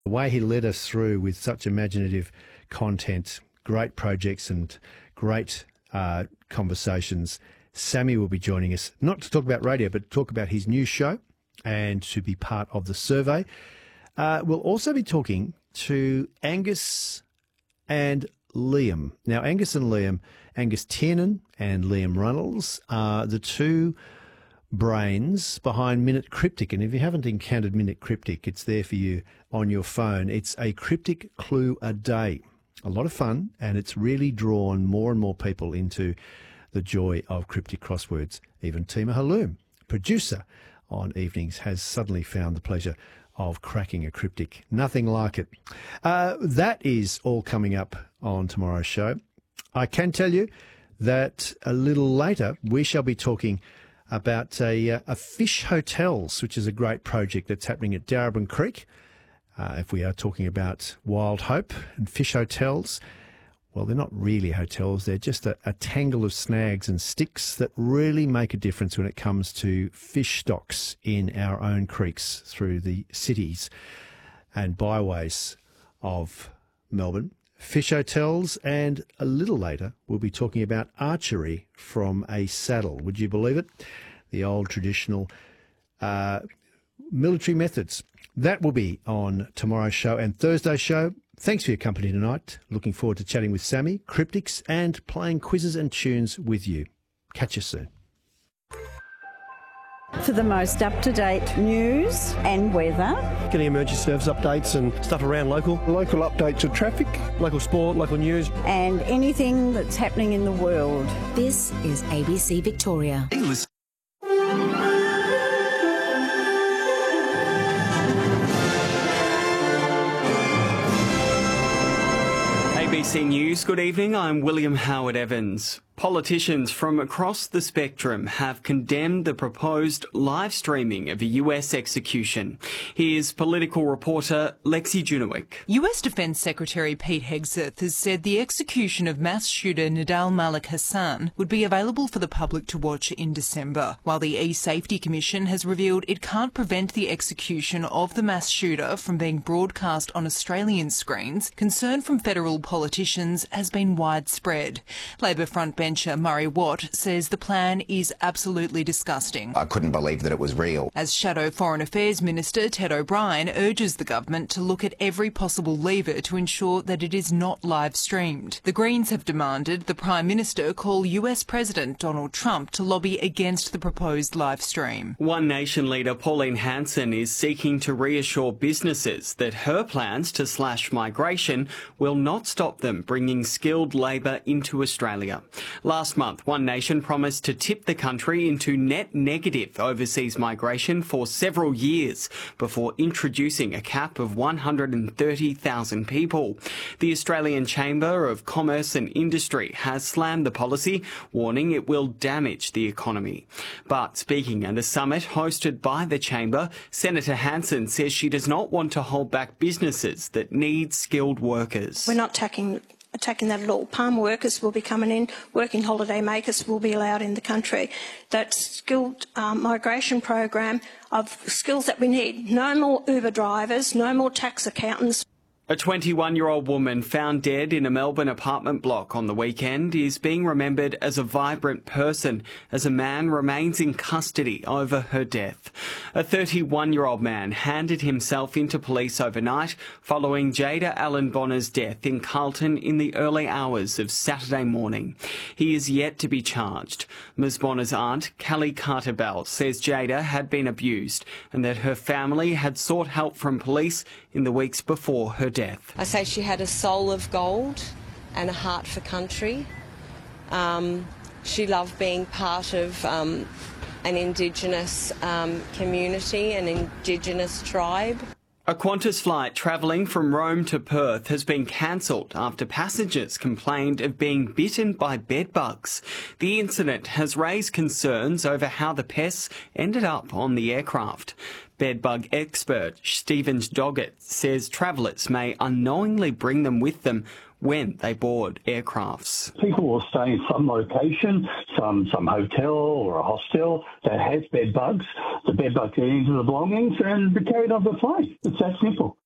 The way he led us through with such imaginative content, great projects and great conversations. Sammy will be joining us, not to talk about radio, but to talk about his new show and to be part of the survey. We'll also be talking to Angus and Liam. Now, Angus Tiernan and Liam Runnels are the two brains behind Minute Cryptic. And if you haven't encountered Minute Cryptic, it's there for you on your phone. It's a cryptic clue a day. A lot of fun, and it's really drawn more and more people into the joy of cryptic crosswords. Even Tima Halloum, producer on Evenings, has suddenly found the pleasure of cracking a cryptic. Nothing like it. That is all coming up on tomorrow's show. I can tell you that a little later we shall be talking about a Fish Hotels, which is a great project that's happening at Darebin Creek. If we are talking about Wild Hope and Fish Hotels, well, they're not really hotels. They're just a tangle of snags and sticks that really make a difference when it comes to fish stocks in our own creeks through the cities and byways of Melbourne. Fish Hotels, and a little later we'll be talking about archery from a saddle. Would you believe it? The old traditional military methods. That will be on tomorrow's show and Thursday's show. Thanks for your company tonight. Looking forward to chatting with Sammy, Cryptics, and playing quizzes and tunes with you. Catch you soon. For the most up-to-date news and weather. Getting emergency service updates and stuff around local. Local updates of traffic, local sport, local news. And anything that's happening in the world. This is ABC Victoria. ABC News, good evening, I'm William Howard Evans. Politicians from across the spectrum have condemned the proposed live streaming of a US execution. Here's political reporter Lexi Junowick. US Defence Secretary Pete Hegseth has said the execution of mass shooter Nidal Malik Hassan would be available for the public to watch in December, while the E-Safety Commission has revealed it can't prevent the execution of the mass shooter from being broadcast on Australian screens. Concern from federal politicians has been widespread. Labor frontbencher Murray Watt says the plan is absolutely disgusting. I couldn't believe that it was real. As Shadow Foreign Affairs Minister Ted O'Brien urges the government to look at every possible lever to ensure that it is not live streamed. The Greens have demanded the Prime Minister call US President Donald Trump to lobby against the proposed live stream. One Nation leader Pauline Hanson is seeking to reassure businesses that her plans to slash migration will not stop them bringing skilled labour into Australia. Last month, One Nation promised to tip the country into net negative overseas migration for several years before introducing a cap of 130,000 people. The Australian Chamber of Commerce and Industry has slammed the policy, warning it will damage the economy. But speaking at a summit hosted by the Chamber, Senator Hanson says she does not want to hold back businesses that need skilled workers. We're not attacking that at all. Palm workers will be coming in, working holiday makers will be allowed in the country. That skilled migration program of skills that we need. No more Uber drivers, no more tax accountants. A 21-year-old woman found dead in a Melbourne apartment block on the weekend is being remembered as a vibrant person as a man remains in custody over her death. A 31-year-old man handed himself into police overnight following Jada Allen Bonner's death in Carlton in the early hours of Saturday morning. He is yet to be charged. Ms Bonner's aunt, Callie Carter-Bell, says Jada had been abused and that her family had sought help from police in the weeks before her death. I say she had a soul of gold and a heart for country. She loved being part of an Indigenous community, an Indigenous tribe. A Qantas flight travelling from Rome to Perth has been cancelled after passengers complained of being bitten by bedbugs. The incident has raised concerns over how the pests ended up on the aircraft. Bedbug expert Stephen Doggett says travellers may unknowingly bring them with them when they board aircrafts. People will stay in some location, some hotel or a hostel that has bed bugs. The bed bugs get into the belongings and be carried off the plane. It's that simple.